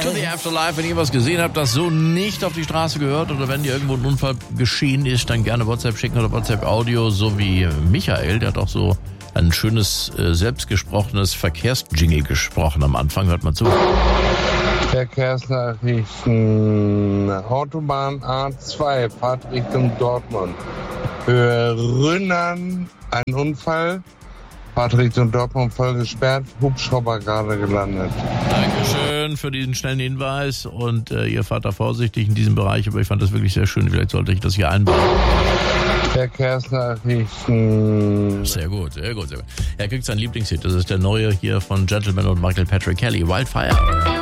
to the Afterlife. Wenn ihr was gesehen habt, das so nicht auf die Straße gehört oder wenn dir irgendwo ein Unfall geschehen ist, dann gerne WhatsApp schicken oder WhatsApp-Audio, so wie Michael, der hat auch so ein schönes, selbstgesprochenes Verkehrsjingle gesprochen am Anfang. Hört mal zu. Verkehrsnachrichten. Autobahn A2, Fahrt Richtung Dortmund. Höhe Rünnern, ein Unfall. Fahrt Richtung Dortmund voll gesperrt. Hubschrauber gerade gelandet. Dankeschön für diesen schnellen Hinweis und ihr fahrt da vorsichtig in diesem Bereich, aber ich fand das wirklich sehr schön. Vielleicht sollte ich das hier einbauen. Verkehrsnachrichten. Sehr gut, sehr gut, sehr gut. Er kriegt seinen Lieblingshit. Das ist der neue hier von Gentleman und Michael Patrick Kelly, Wildfire.